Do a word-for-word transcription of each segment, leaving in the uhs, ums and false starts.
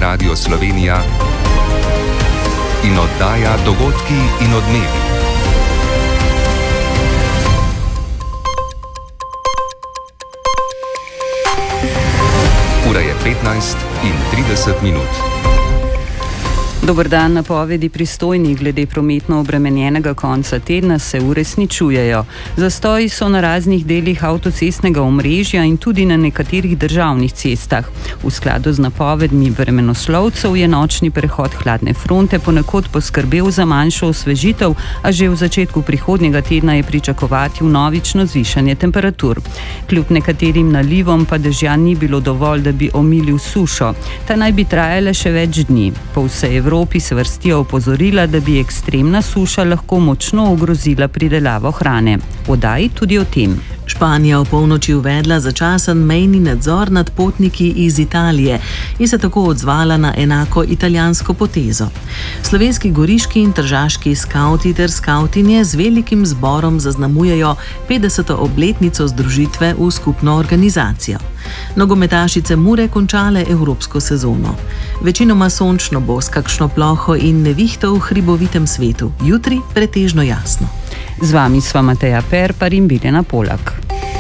Radio Slovenija in oddaja Dogodki in odmevi. Ura je petnajst in trideset minut. Dober dan, napovedi pristojnih glede prometno obremenjenega konca tedna se uresničujejo. Zastoji so na raznih delih avtocestnega omrežja in tudi na nekaterih državnih cestah. V skladu z napovedmi vremenoslovcev je nočni prehod hladne fronte ponekod poskrbel za manjšo osvežitev, a že v začetku prihodnjega tedna je pričakovati vnovično zvišanje temperatur. Kljub nekaterim nalivom pa dežja ni bilo dovolj, da bi omilil sušo. Ta naj bi trajala še več dni. Po vsej Evropi V Evropi se vrstijo opozorila, da bi ekstremna suša lahko močno ogrozila pridelavo hrane. V oddaji tudi o tem. Španija v polnoči uvedla začasen mejni nadzor nad potniki iz Italije in se tako odzvala na enako italijansko potezo. Slovenski goriški in tržaški skavti ter skavtinje z velikim zborom zaznamujejo petdeseto obletnico združitve v skupno organizacijo. Nogometašice Mure končale evropsko sezono. Večinoma sončno bo s kakšno ploho in nevihto v hribovitem svetu. Jutri pretežno jasno. Z vami sva Mateja Perpar in Biljana Polak.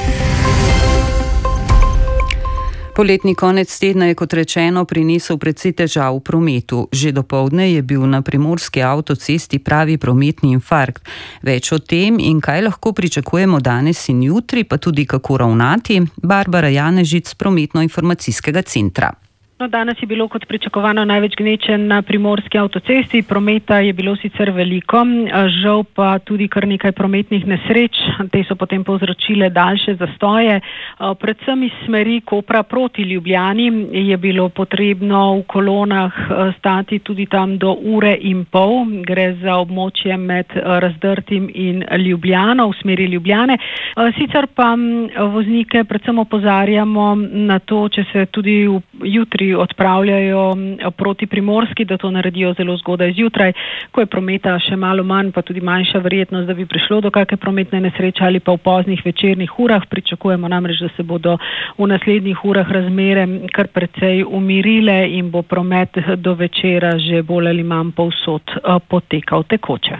Poletni konec tedna je, kot rečeno, prinesel precej težav v prometu. Že dopoldne je bil na primorski avtocesti pravi prometni infarkt. Več o tem in kaj lahko pričakujemo danes in jutri, pa tudi kako ravnati, Barbara Janežic z Prometno-informacijskega centra. No, danes je bilo kot pričakovano največ gneče na primorski avtocesti, prometa je bilo sicer veliko, žal pa tudi kar nekaj prometnih nesreč, te so potem povzročile daljše zastoje. Predvsem iz smeri Kopra proti Ljubljani je bilo potrebno v kolonah stati tudi tam do ure in pol, gre za območje med Razdrtim in Ljubljano, v smeri Ljubljane. Sicer pa voznike predvsem opozarjamo na to, če se tudi jutri odpravljajo proti Primorski, da to naredijo zelo zgodaj zjutraj, ko je prometa še malo manj, pa tudi manjša verjetnost, da bi prišlo do kakšne prometne nesreče ali pa v poznih večernih urah. Pričakujemo namreč, da se bodo v naslednjih urah razmere kar precej umirile in bo promet do večera že bolj ali manj povsod potekal tekoče.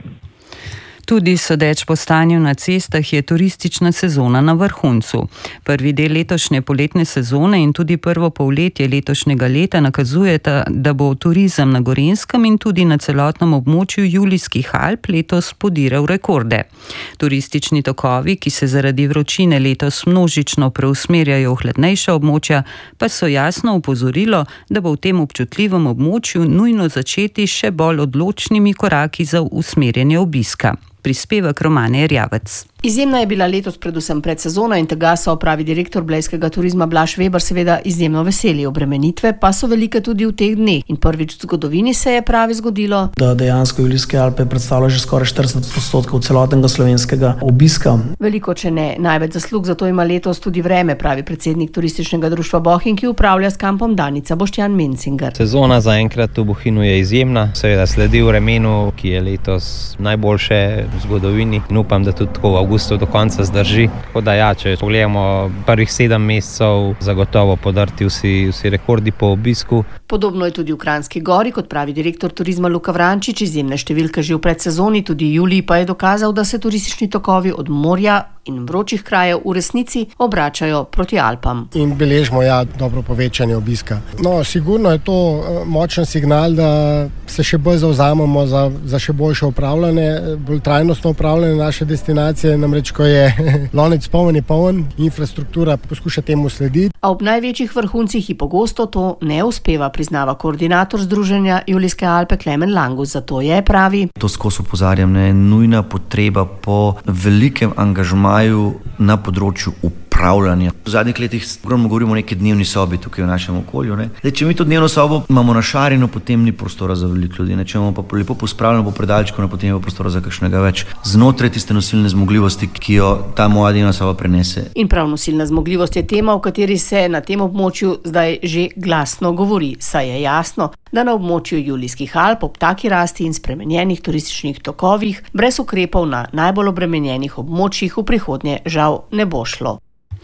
Tudi sodeč po stanju na cestah je turistična sezona na vrhuncu. Prvi del letošnje poletne sezone in tudi prvo polletje letošnjega leta nakazujeta, da bo turizem na Gorenjskem in tudi na celotnem območju Julijskih Alp letos podiral rekorde. Turistični tokovi, ki se zaradi vročine letos množično preusmerjajo v hladnejša območja, pa so jasno opozorilo, da bo v tem občutljivem območju nujno začeti še bolj odločnimi koraki za usmerjanje obiska. Prispevek Romane Erjavec. Izjemna je bila letos predvsem predsezona in tega so, pravi direktor blejskega turizma Blaž Veber, seveda izjemno veseli. Obremenitve pa so velike tudi v teh dneh in prvič v zgodovini se je pravi zgodilo, da dejansko Julijske Alpe predstavlja že skoraj štirideset odstotkov celotnega slovenskega obiska. Veliko, če ne največ zaslug, zato ima letos tudi vreme, pravi predsednik turističnega društva Bohinj, ki upravlja s kampom Danica, Boštjan Mencinger. Sezona zaenkrat v Bohinju je izjemna, seveda sledi vremenu, ki je letos najboljše v zgodovini in upam, da tudi tako v avgustu do konca zdrži. Tako da ja, če pogledamo prvih sedem mesecev, zagotovo podrti vsi, vsi rekordi po obisku. Podobno je tudi v Kranjski Gori, kot pravi direktor turizma Luka Vrančič, izjemne številke že v predsezoni, tudi julij pa je dokazal, da se turistični tokovi od morja in vročih krajev v resnici obračajo proti Alpam. In beležimo ja dobro povečanje obiska. No, sigurno je to močen signal, da se še bolj zavzamemo za, za še boljše upravljanje, bolj trajnostno upravljanje naše destinacije, namreč ko je lonec poln je poln, infrastruktura poskuša temu slediti. A ob največjih vrhuncih ji pogosto to ne uspeva, priznava koordinator združenja Julijske Alpe Klemen Langus. Zato je, pravi, to skozi opozarjam, ne, nujna potreba po velikem angažmaju na področju upravljanja. V zadnjih letih ogromno govorimo o neki dnevni sobi tukaj v našem okolju. Ne. Zdaj, če mi to dnevno sobo imamo našarjeno, potem ni prostora za veliko ljudi. Ne. Če imamo pa lepo pospravljeno po predalčku, ne, potem je pa prostora za kakšnega več. Znotraj tiste nosilne zmogljivosti, ki jo ta moja dnevna soba prenese. In prav nosilna zmogljivost je tema, o kateri se na tem območju zdaj že glasno govori. Saj je jasno, da na območju Julijskih Alp ob taki rasti in spremenjenih turističnih tokovih brez ukrepov na najbolj obremenjenih območjih v prihodnje žal ne bo šlo.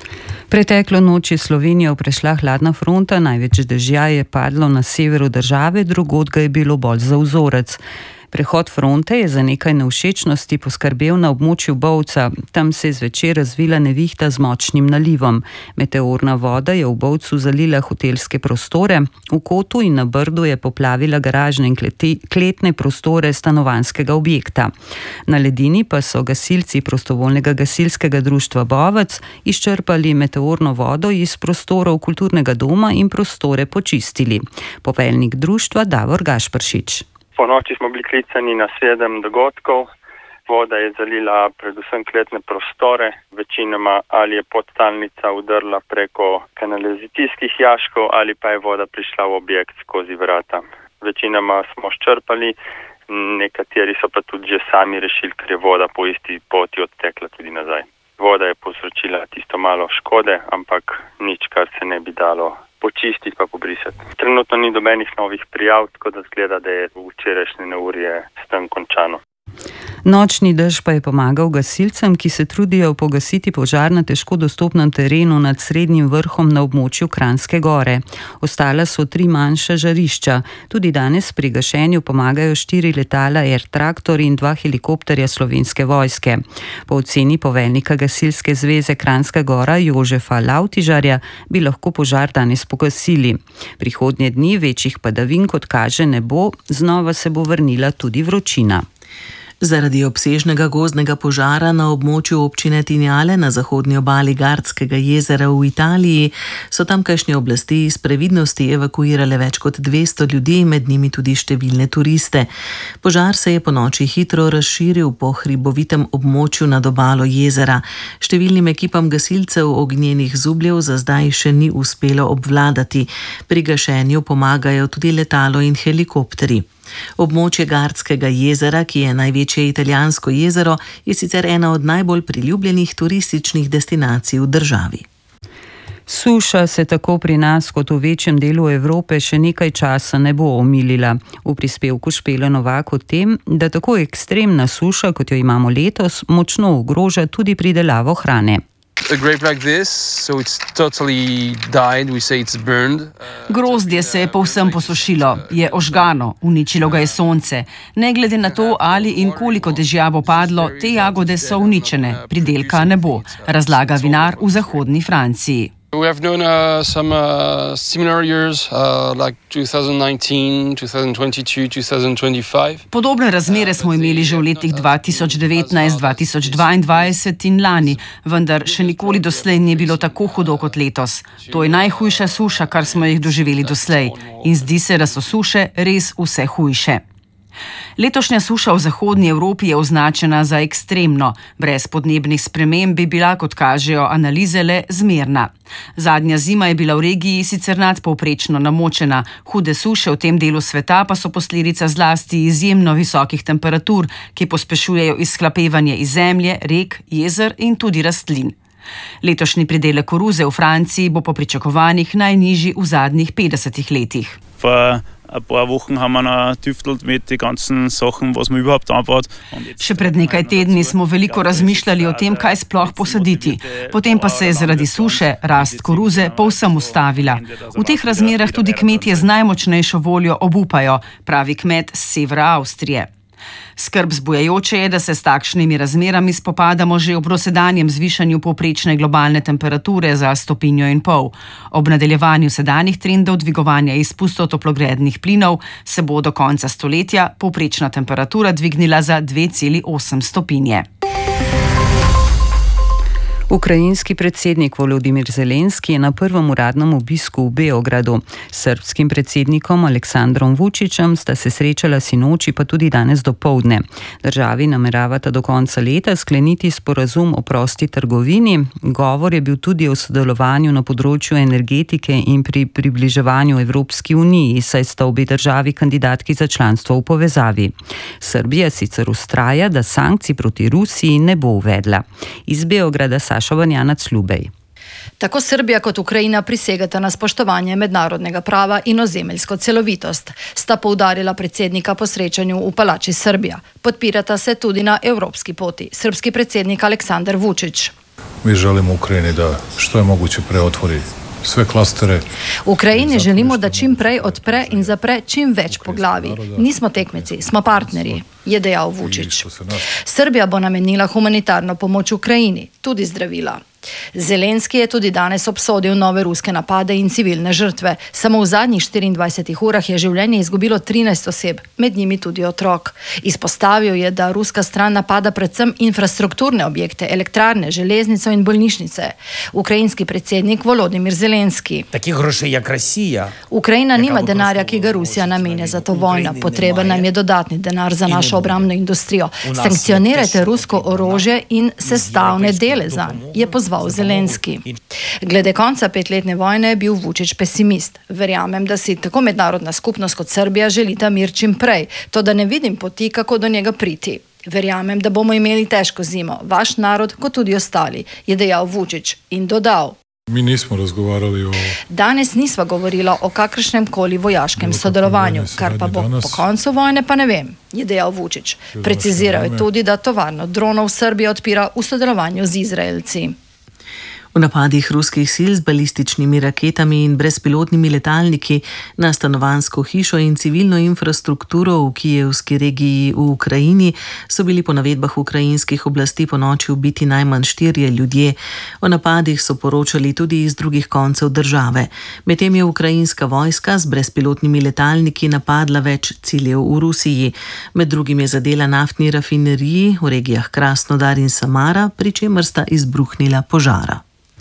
Preteklo noč je Slovenijo prešla hladna fronta, največ dežja je padlo na severu države, drugod ga je bilo bolj za vzorec. Prehod fronte je za nekaj nevšečnosti poskrbel na območju Bovca. Tam se je zvečer razvila nevihta z močnim nalivom. Meteorna voda je v Bovcu zalila hotelske prostore, v Kotu in na Brdu je poplavila garažne in kletne prostore stanovanjskega objekta. Na ledini pa so gasilci prostovoljnega gasilskega društva Bovec izčrpali meteorno vodo iz prostorov kulturnega doma in prostore počistili. Poveljnik društva Davor Gašperšič. Po noči smo bili klicani na sedem dogodkov. Voda je zalila predvsem kletne prostore, večinoma ali je podtalnica udrla preko kanalizacijskih jaškov ali pa je voda prišla v objekt skozi vrata. Večinoma smo ščrpali, nekateri so pa tudi že sami rešili, ker je voda po isti poti odtekla tudi nazaj. Voda je povzročila tisto malo škode, ampak nič, kar se ne bi dalo počistiti pa pobrisati. Trenutno ni dobenih novih prijav, tako da zgleda, da je včerajšnje neurje s tem končano. Nočni dež pa je pomagal gasilcem, ki se trudijo pogasiti požar na težko dostopnem terenu nad Srednjim vrhom na območju Kranjske Gore. Ostala so tri manjša žarišča. Tudi danes pri gašenju pomagajo štiri letala Air Traktor in dva helikopterja Slovenske vojske. Po oceni poveljnika Gasilske zveze Kranjska Gora Jožefa Lavtižarja bi lahko požar danes pogasili. Prihodnje dni večjih padavin, kot kaže, ne bo, znova se bo vrnila tudi vročina. Zaradi obsežnega gozdnega požara na območju občine Tinjale na zahodnji obali Gardskega jezera v Italiji so tamkajšnje oblasti iz previdnosti evakuirale več kot dvesto ljudi, med njimi tudi številne turiste. Požar se je po noči hitro razširil po hribovitem območju nad obalo jezera. Številnim ekipam gasilcev ognjenih zubljev za zdaj še ni uspelo obvladati. Pri gašenju pomagajo tudi letalo in helikopterji. Območje Gardskega jezera, ki je največje italijansko jezero, je sicer ena od najbolj priljubljenih turističnih destinacij v državi. Suša se tako pri nas kot v večjem delu Evrope še nekaj časa ne bo omilila. V prispevku Špela Novak o tem, da tako ekstremna suša, kot jo imamo letos, močno ogroža tudi pridelavo hrane. Grozdje se je povsem posušilo, je ožgano, uničilo ga je sonce. Ne glede na to, ali in koliko dežja bo padlo, te jagode so uničene, pridelka ne bo, razlaga vinar v zahodni Franciji. We have known uh, some uh, similar years, uh, like twenty nineteen, twenty twenty-two, twenty twenty-five. Podobne razmere smo imeli že v letih dva tisoč devetnajst, dva tisoč dvaindvajset in lani, vendar še nikoli doslej ni bilo tako hudo kot letos. To je najhujša suša, kar smo jih doživeli doslej, in zdi se, da so suše res vse hujše. Letošnja suša v zahodnji Evropi je označena za ekstremno. Brez podnebnih sprememb bi bila, kot kažejo analize, le zmerna. Zadnja zima je bila v regiji sicer nadpovprečno namočena. Hude suše v tem delu sveta pa so posledica zlasti izjemno visokih temperatur, ki pospešujejo izhlapevanje iz zemlje, rek, jezer in tudi rastlin. Letošnji pridelek koruze v Franciji bo po pričakovanjih najnižji v zadnjih petdesetih letih. Ein paar Wochen haben wir noch tüftelt mit den ganzen Sachen, was man überhaupt anbaut. Še pred nekaj tedni smo veliko razmišljali o tem, kaj sploh posaditi. Potem pa se je zaradi suše rast koruze povsem ustavila. V teh razmerah tudi kmetje z najmočnejšo voljo obupajo, pravi kmet z severa Avstrije. Skrb zbujajoče je, da se s takšnimi razmerami spopadamo že ob dosedanjem zvišanju povprečne globalne temperature za stopinjo in pol. Ob nadaljevanju sedanjih trendov dvigovanja izpustov toplogrednih plinov se bo do konca stoletja povprečna temperatura dvignila za dve celi osem stopinje. Ukrajinski predsednik Volodimir Zelenski je na prvem uradnem obisku v Beogradu. S srbskim predsednikom Aleksandrom Vučićem sta se srečala sinoči pa tudi danes dopoldne. Državi nameravata do konca leta skleniti sporazum o prosti trgovini. Govor je bil tudi o sodelovanju na področju energetike in pri približevanju Evropski uniji, saj sta obe državi kandidatki za članstvo v povezavi. Srbija sicer vztraja, da sankcij proti Rusiji ne bo uvedla. Iz Beograda Tako Srbija kot Ukrajina prisegata na spoštovanje mednarodnega prava in ozemeljsko celovitost, sta poudarila predsednika po srečanju v Palači Srbija. Podpirata se tudi na evropski poti. Srbski predsednik Aleksandar Vučić. Mi želimo Ukrajini da što je moguće pre otvori sve klastere. Ukrajini želimo, da čim prej odpre in zapre čim več poglavij. Nismo tekmeci, smo partnerji, je dejal Vučić. Srbija bo namenila humanitarno pomoč Ukrajini, tudi zdravila. Zelenski je tudi danes obsodil nove ruske napade in civilne žrtve. Samo v zadnjih štiriindvajsetih urah je življenje izgubilo trinajst oseb, med njimi tudi otrok. Izpostavil je, da ruska stran napada predvsem infrastrukturne objekte, elektrarne, železnico in bolnišnice. Ukrajinski predsednik Volodimir Zelenski. Ukrajina nima denarja, ki ga Rusija namenja za to vojno. Potreben nam je dodatni denar za našo obrambno industrijo. Sankcionirajte rusko orožje in sestavne dele zanj, je pozval Zelenski. Glede konca petletne vojne je bil Vučić pesimist. Verjamem, da si tako mednarodna skupnost kot Srbija želita mir čim prej, to da ne vidim poti, kako do njega priti. Verjamem, da bomo imeli težko zimo, vaš narod kot tudi ostali, je dejal Vučić in dodal. Mi nismo razgovarjali o... Danes nisva govorila o kakršnem koli vojaškem sodelovanju, kar pa bo po koncu vojne, pa ne vem, je dejal Vučić. Preciziral je tudi, da tovarno dronov Srbija odpira v sodelovanju z Izraelci. V napadih ruskih sil z balističnimi raketami in brezpilotnimi letalniki na stanovanjsko hišo in civilno infrastrukturo v kijevski regiji v Ukrajini so bili po navedbah ukrajinskih oblasti ponoči ubiti najmanj štirje ljudje. O napadih so poročali tudi iz drugih koncev države. Medtem je ukrajinska vojska z brezpilotnimi letalniki napadla več ciljev v Rusiji. Med drugim je zadela naftni rafineriji v regijah Krasnodar in Samara, pri čemer sta izbruhnila požara.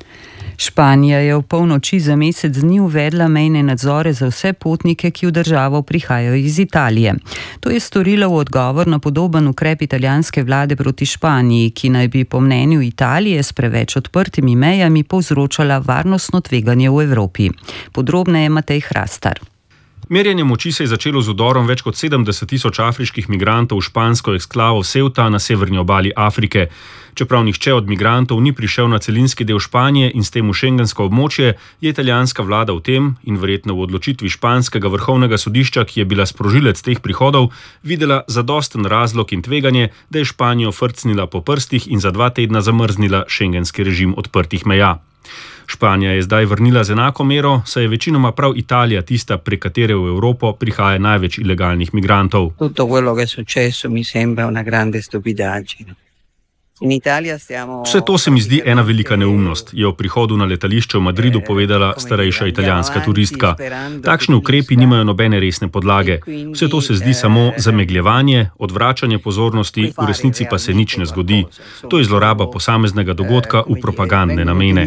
Španija je v polnoči za mesec dni uvedla mejne nadzore za vse potnike, ki v državo prihajajo iz Italije. To je storila v odgovor na podoben ukrep italijanske vlade proti Španiji, ki naj bi po mnenju Italije s preveč odprtimi mejami povzročala varnostno tveganje v Evropi. Podrobneje Matej Hrastar. Merjenje moči se je začelo z vdorom več kot sedemdeset tisoč afriških migrantov v špansko eksklavo Ceuta na severni obali Afrike. Čeprav nihče od migrantov ni prišel na celinski del Španije in s tem v šengensko območje, je italijanska vlada v tem in verjetno v odločitvi španskega vrhovnega sodišča, ki je bila sprožilec teh prihodov, videla zadosten razlog in tveganje, da je Španijo frcnila po prstih in za dva tedna zamrznila šengenski režim odprtih meja. Španija je zdaj vrnila z enako mero, saj je večinoma prav Italija tista, prek katere v Evropo prihaja največ ilegalnih migrantov. Tutto quello che è successo mi sembra una grande stupidaggine. Vse to se mi zdi ena velika neumnost, je o prihodu na letališče v Madridu povedala starejša italijanska turistka. Takšni ukrepi nimajo nobene resne podlage. Vse to se zdi samo zamegljevanje, odvračanje pozornosti, v resnici pa se nič ne zgodi. To je zloraba posameznega dogodka v propagandne namene.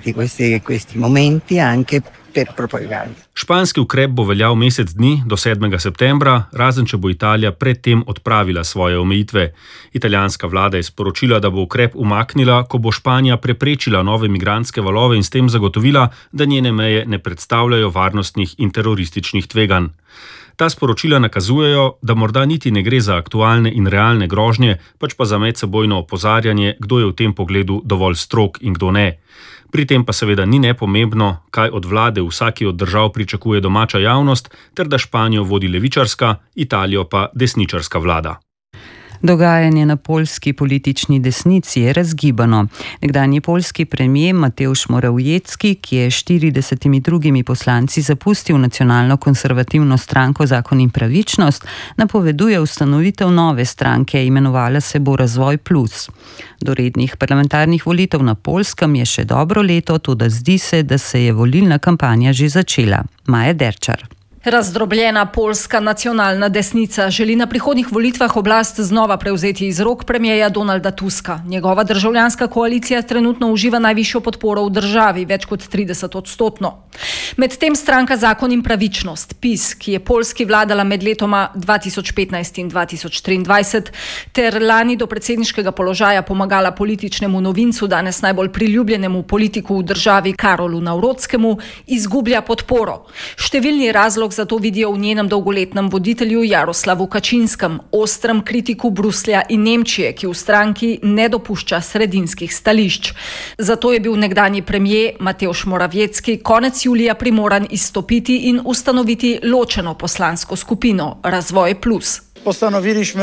Španski ukrep bo veljal mesec dni do sedmega septembra, razen če bo Italija predtem odpravila svoje omejitve. Italijanska vlada je sporočila, da bo ukrep umaknila, ko bo Španija preprečila nove migrantske valove in s tem zagotovila, da njene meje ne predstavljajo varnostnih in terorističnih tveganj. Ta sporočila nakazujejo, da morda niti ne gre za aktualne in realne grožnje, pač pa za medsebojno opozarjanje, kdo je v tem pogledu dovolj strog in kdo ne. Pri tem pa seveda ni nepomembno, kaj od vlade v vsaki od držav pričakuje domača javnost, ter da Španijo vodi levičarska, Italijo pa desničarska vlada. Dogajanje na poljski politični desnici je razgibano. Nekdanji poljski premijer Mateusz Morawiecki, ki je s štiridesetimi drugimi poslanci zapustil nacionalno konservativno stranko Zakon in pravičnost, napoveduje ustanovitev nove stranke, imenovala se bo Razvoj plus. Do rednih parlamentarnih volitev na Poljskem je še dobro leto, toda zdi se, da se je volilna kampanja že začela. Maja Derčar. Razdrobljena poljska nacionalna desnica želi na prihodnjih volitvah oblast znova prevzeti iz rok premierja Donalda Tuska. Njegova državljanska koalicija trenutno uživa najvišjo podporo v državi, več kot trideset odstotno. Medtem stranka Zakon in pravičnost, PiS, ki je Poljski vladala med letoma dva tisoč petnajst in dva tisoč triindvajset, ter lani do predsedniškega položaja pomagala političnemu novincu, danes najbolj priljubljenemu politiku v državi Karolu Nawrockiemu, izgublja podporo. Številni razlog zato vidijo v njenem dolgoletnem voditelju Jaroslavu Kačinskem, ostrem kritiku Bruslja in Nemčije, ki v stranki ne dopušča sredinskih stališč. Zato je bil nekdanji premijer Mateusz Morawiecki konec julija primoran izstopiti in ustanoviti ločeno poslansko skupino Razvoj plus. Postanowiliśmy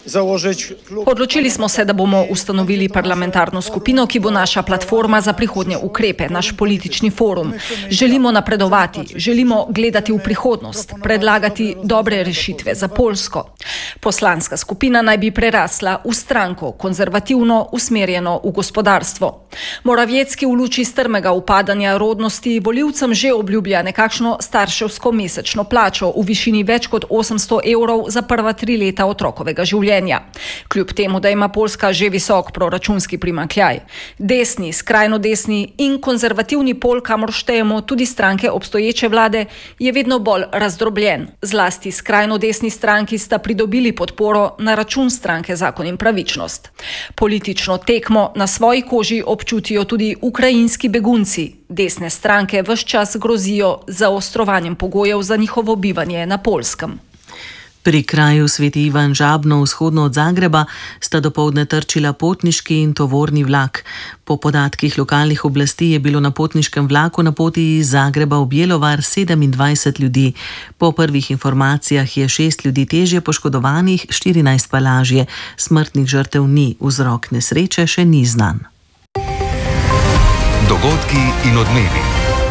Odločili smo se, da bomo ustanovili parlamentarno skupino, ki bo naša platforma za prihodnje ukrepe, naš politični forum. Želimo napredovati, želimo gledati v prihodnost, predlagati dobre rešitve za Poljsko. Poslanska skupina naj bi prerasla v stranko, konzervativno usmerjeno v gospodarstvo. Morawiecki v luči strmega upadanja rodnosti volivcem že obljublja nekakšno starševsko mesečno plačo v višini več kot osemsto evrov za prva tri leta otrokovega življenja. Kljub temu, da ima Poljska že visok proračunski primanjkljaj. Desni, skrajno desni in konzervativni pol, kamor štejemo tudi stranke obstoječe vlade, je vedno bolj razdrobljen. Zlasti skrajno desni stranki sta pridobili podporo na račun stranke Zakon in pravičnost. Politično tekmo na svoji koži občutijo tudi ukrajinski begunci. Desne stranke ves čas grozijo zaostrovanjem pogojev za njihovo bivanje na Poljskem. Pri kraju Sveti Ivan Žabno, vzhodno od Zagreba, sta dopoldne trčila potniški in tovorni vlak. Po podatkih lokalnih oblasti je bilo na potniškem vlaku na poti iz Zagreba v Bjelovar sedemindvajset ljudi. Po prvih informacijah je šest ljudi težje poškodovanih, štirinajst pa lažje. Smrtnih žrtev ni, vzrok nesreče še ni znan. Dogodki in odmevi.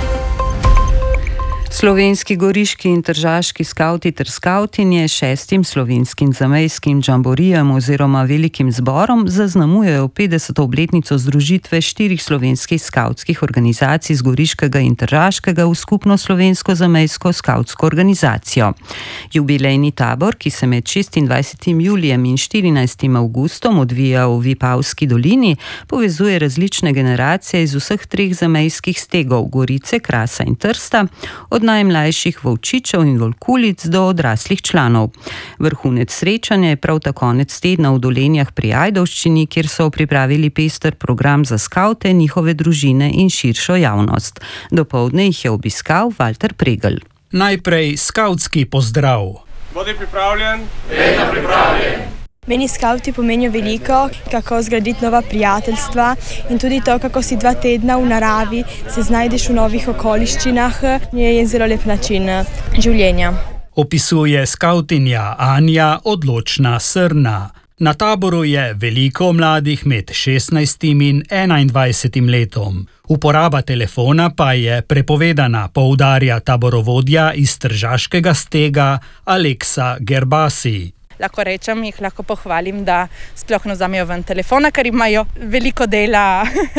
Slovenski, goriški in tržaški skavti ter skavtinje šestim slovenskim zamejskim džamborijem oziroma velikim zborom zaznamujejo petdeseto obletnico združitve štirih slovenskih skavtskih organizacij z goriškega in tržaškega v skupno slovensko zamejsko skavtsko organizacijo. Jubilejni tabor, ki se med šestindvajsetim julijem in štirinajstim avgustom odvija v Vipavski dolini, povezuje različne generacije iz vseh treh zamejskih stegov, Gorice, Krasa in Trsta, od najmlajših volčičev in volkulic do odraslih članov. Vrhunec srečanja je prav ta konec tedna v Dolenjah pri Ajdovščini, kjer so pripravili pester program za skavte, njihove družine in širšo javnost. Dopoldne jih je obiskal Valter Pregl. Najprej skavtski pozdrav. Bodi pripravljen. Vedno pripravljen. Meni skavti pomenijo veliko, kako zgraditi nova prijateljstva in tudi to, kako si dva tedna v naravi se znajdeš v novih okoliščinah, je zelo lep način življenja. Opisuje skavtinja Anja Odločna Srna. Na taboru je veliko mladih med šestnajstim in enaindvajsetim letom. Uporaba telefona pa je prepovedana, poudarja taborovodja iz tržaškega stega Aleksa Gerbasi. Lahko rečem, jih lahko pohvalim, da sploh ne vzamejo ven telefona, ker imajo veliko dela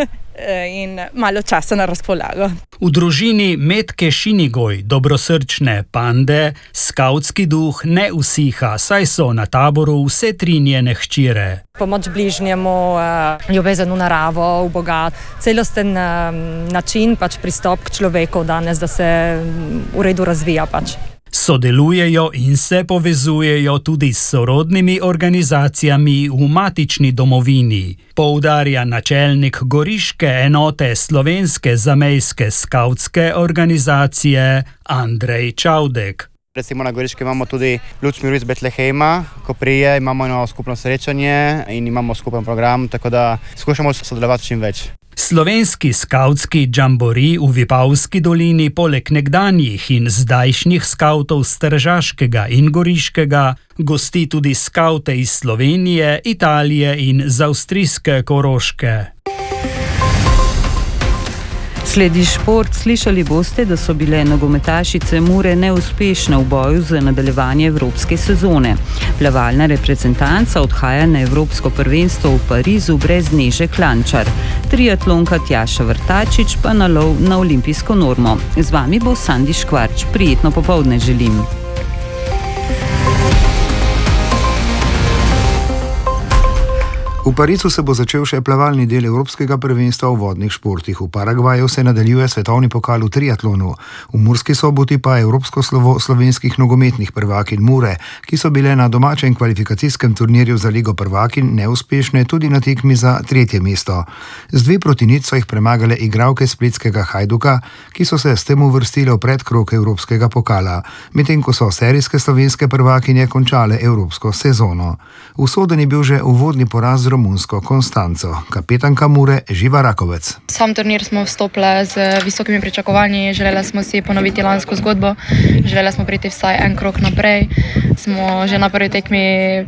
in malo časa na razpolago. V družini Metke Šinigoj, dobrosrčne Pande, skavtski duh ne usiha, saj so na taboru vse tri njene hčire. Pomoč bližnjemu, ljubezen v naravo, v Boga, celosten način, pač pristop k človeku danes, da se v redu razvija pač. Sodelujejo in se povezujejo tudi s sorodnimi organizacijami v matični domovini, poudarja načelnik goriške enote slovenske zamejske skavtske organizacije Andrej Čavdek. Recimo na Goriški imamo tudi Luč miru iz Betlehema, ko prije imamo eno skupno srečanje in imamo skupen program, tako da skušamo sodelovati čim več. Slovenski skavtski džambori v Vipavski dolini poleg nekdanjih in zdajšnjih skavtov z Tržaškega in Goriškega gosti tudi skavte iz Slovenije, Italije in z avstrijske Koroške. Sledi šport. Slišali boste, da so bile nogometašice Mure neuspešne v boju za nadaljevanje evropske sezone. Plavalna reprezentanca odhaja na evropsko prvenstvo v Parizu brez Neže Klančar. Triatlonka Tjaša Vrtačič pa na lov na olimpijsko normo. Z vami bo Sandi Škvarč. Prijetno popoldne želim. V Parizu se bo začel še plavalni del evropskega prvenstva v vodnih športih. V Paragvaju se nadaljuje svetovni pokal v triatlonu. V Murski Soboti pa evropsko slovo slovenskih nogometnih prvakin Mure, ki so bile na domačem kvalifikacijskem turnirju za Ligo prvakin neuspešne tudi na tekmi za tretje mesto. Z dve proti nič so jih premagale igralke splitskega Hajduka, ki so se s tem uvrstile v predkrog evropskega pokala, medtem ko so serijske slovenske prvakinje končale evropsko sezono. Usoden je bil že uvodni poraz z romunsko Konstanco. Kapetanka Mure Živa Rakovec. Sam turnir smo vstopile z visokimi pričakovanji, želela smo si ponoviti lansko zgodbo, želela smo priti vsaj en krog naprej. Smo že na prvi tekmi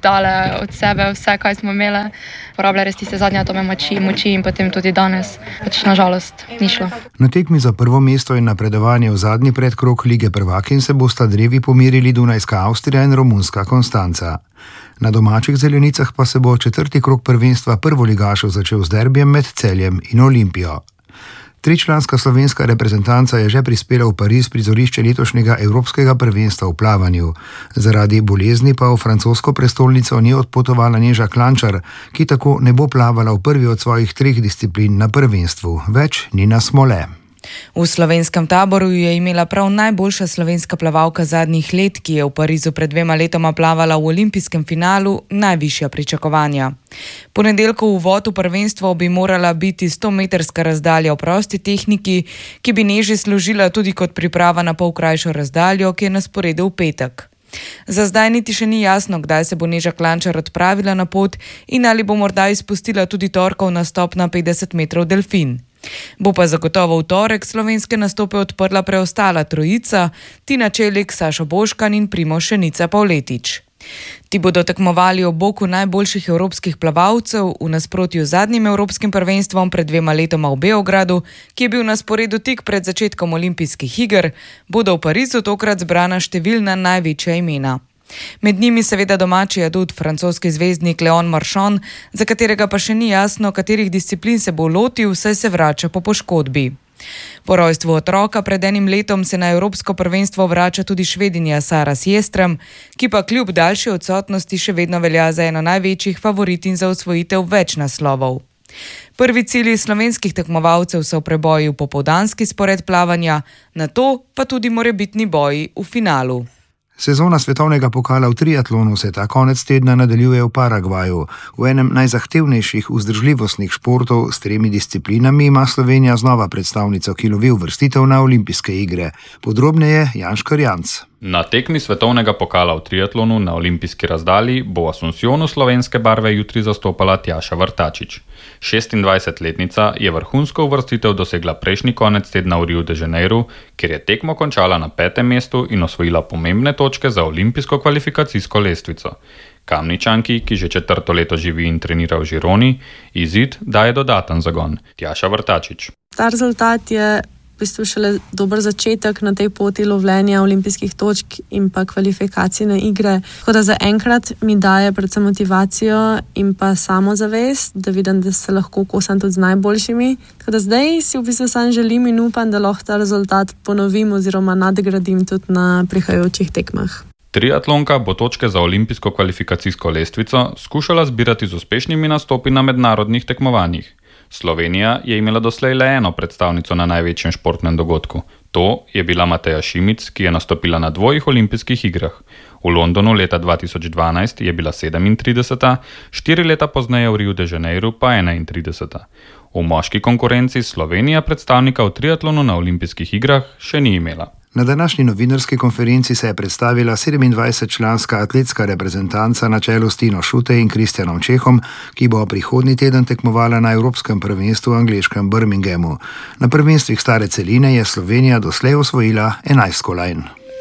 dale od sebe vse, kaj smo imele. Porabljali res tiste zadnje atome moči, moči in potem tudi danes. Pač nažalost ni šlo. Na tekmi za prvo mesto in napredovanje v zadnji predkrog Lige prvakinj se bosta drevi pomirili Dunajska Avstrija in romunska Konstanca. Na domačih zelenicah pa se bo četrti krog prvenstva prvoligašev začel z derbijem med Celjem in Olimpijo. Tričlanska slovenska reprezentanca je že prispela v Pariz prizorišče letošnjega evropskega prvenstva v plavanju. Zaradi bolezni pa v francosko prestolnico ni odpotovala Neža Klančar, ki tako ne bo plavala v prvi od svojih treh disciplin na prvenstvu. Več Nina Smole. V slovenskem taboru je imela prav najboljša slovenska plavalka zadnjih let, ki je v Parizu pred dvema letoma plavala v olimpijskem finalu, najvišja pričakovanja. Ponedeljkov uvod v prvenstvo bi morala biti stometrska razdalja v prosti tehniki, ki bi Neži služila tudi kot priprava na pol krajšo razdaljo, ki je na sporedu v petek. Za zdaj niti še ni jasno, kdaj se bo Neža Klančar odpravila na pot in ali bo morda izpustila tudi torkov nastop na petdeset metrov delfin. Bo pa zagotovo v torek slovenske nastope odprla preostala trojica, Tina Čelik, Sašo Boškan in Primož Šenica Pavletič. Ti bodo tekmovali ob boku najboljših evropskih plavalcev v nasprotju z zadnjim evropskim prvenstvom pred dvema letoma v Beogradu, ki je bil na sporedu tik pred začetkom olimpijskih iger, bodo v Parizu tokrat zbrana številna največja imena. Med njimi seveda domači adut francoski zvezdnik Leon Marchand, za katerega pa še ni jasno, katerih disciplin se bo lotil, saj se vrača po poškodbi. Po rojstvu otroka pred enim letom se na evropsko prvenstvo vrača tudi Švedinja Sara Sjestrem, ki pa kljub daljši odsotnosti še vedno velja za eno največjih favoritin za osvojitev več naslovov. Prvi cilji slovenskih tekmovalcev so v preboju popoldanski spored plavanja, nato pa tudi morebitni boji v finalu. Sezona svetovnega pokala v triatlonu se ta konec tedna nadaljuje v Paragvaju. V enem najzahtevnejših vzdržljivostnih športov s tremi disciplinami ima Slovenija znova predstavnico, ki lovi uvrstitev na olimpijske igre. Podrobneje Jan Škarjanc. Na tekmi svetovnega pokala v triatlonu na olimpijski razdalji bo v Asuncionu slovenske barve jutri zastopala Tjaša Vrtačič. šestindvajsetletnica je vrhunsko uvrstitev dosegla prejšnji konec tedna v Riu de Janeiru, kjer je tekmo končala na petem mestu in osvojila pomembne točke za olimpijsko kvalifikacijsko lestvico. Kamničanki, ki že četrto leto živi in trenira v Žironi, izid daje dodaten zagon. Tjaša Vrtačič. Ta rezultat je v bistvu šele dober začetek na tej poti lovljenja olimpijskih točk in pa kvalifikacijne igre. Tako da za enkrat mi daje predvsem motivacijo in pa samozavest, da vidim, da se lahko kosam tudi z najboljšimi. Tako da zdaj si v bistvu sam želim in upam, da lahko ta rezultat ponovim oziroma nadgradim tudi na prihajajočih tekmah. Triatlonka bo točke za olimpijsko kvalifikacijsko lestvico skušala zbirati z uspešnimi nastopi na mednarodnih tekmovanjih. Slovenija je imela doslej le eno predstavnico na največjem športnem dogodku. To je bila Mateja Šimic, ki je nastopila na dvojih olimpijskih igrah. V Londonu leta dva tisoč dvanajst je bila sedemintrideseta, štiri leta pozneje v Riu de Janeiru pa enaintrideseta. V moški konkurenci Slovenija predstavnika v triatlonu na olimpijskih igrah še ni imela. Na današnji novinarski konferenci se je predstavila sedemindvajsetčlanska atletska reprezentanca na čelu s Tino Šutej in Kristjanom Čehom, ki bo prihodnji teden tekmovala na Evropskem prvenstvu v angleškem Birminghamu. Na prvenstvih stare celine je Slovenija doslej osvojila enajst kolajn.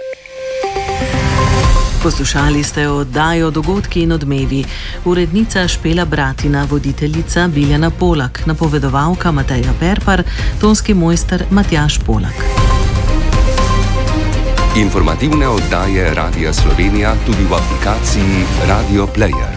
Poslušali ste oddajo Dogodki in odmevi. Urednica Špela Bratina, voditeljica Biljana Polak, napovedovalka Mateja Perpar, tonski mojster Matjaž Polak. Informativne oddaje Radia Slovenija tudi v aplikaciji Radio Player.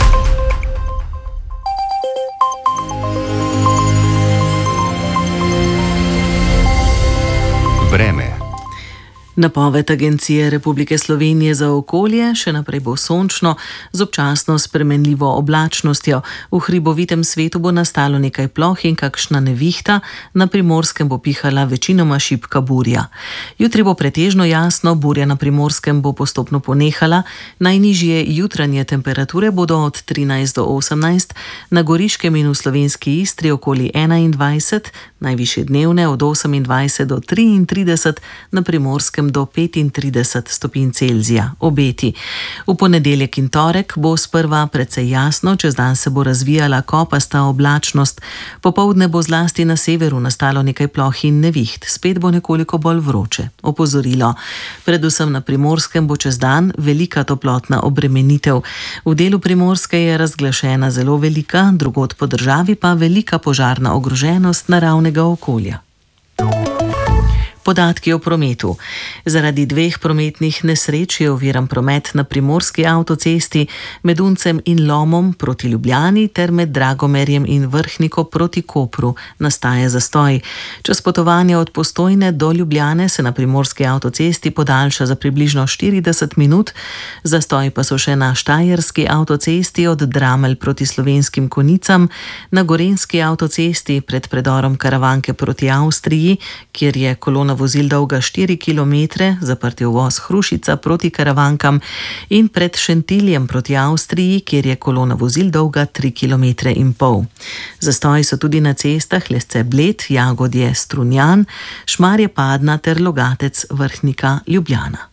Vreme. Napoved Agencije Republike Slovenije za okolje: še naprej bo sončno z občasno spremenljivo oblačnostjo. V hribovitem svetu bo nastalo nekaj ploh in kakšna nevihta, na Primorskem bo pihala večinoma šibka burja. Jutri bo pretežno jasno, burja na Primorskem bo postopno ponehala, najnižje jutranje temperature bodo od trinajst do osemnajst, na Goriškem in v slovenski Istri okoli enaindvajset, najvišje dnevne od osemindvajset do triintrideset, na Primorskem sedem do petintrideset stopinj Celzija, obeti. V ponedeljek in torek bo sprva precej jasno, čez dan se bo razvijala kopasta oblačnost, popoldne bo zlasti na severu nastalo nekaj ploh in neviht, spet bo nekoliko bolj vroče. Opozorilo. Predvsem na Primorskem bo čez dan velika toplotna obremenitev. V delu Primorske je razglašena zelo velika, drugod po državi pa velika požarna ogroženost naravnega okolja. Podatki o prometu. Zaradi dveh prometnih nesreč je oviran promet na primorski avtocesti med Uncem in Lomom proti Ljubljani ter med Dragomerjem in Vrhniko proti Kopru. Nastaja zastoj. Čas potovanja od Postojne do Ljubljane se na primorski avtocesti podaljša za približno štirideset minut, zastoj pa so še na štajerski avtocesti od Dramelj proti Slovenskim Konicam, na gorenjski avtocesti pred predorom Karavanke proti Avstriji, kjer je kolona vozil dolga štiri kilometre, zaprt je uvoz Hrušica proti Karavankam, in pred Šentiljem proti Avstriji, kjer je kolona vozil dolga tri kilometre in pol. Zastoji so tudi na cestah Lesce Bled, Jagodje Strunjan, Šmarje Padna ter Logatec Vrhnika Ljubljana.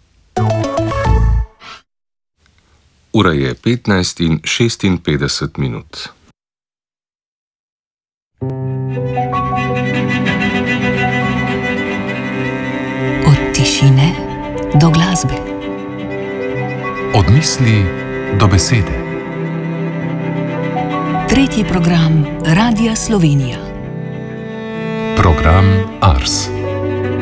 Ura je petnajst in šestinpetdeset minut. Tišine do glasbe. Od misli do besede. Tretji program Radia Slovenija. Program Ars.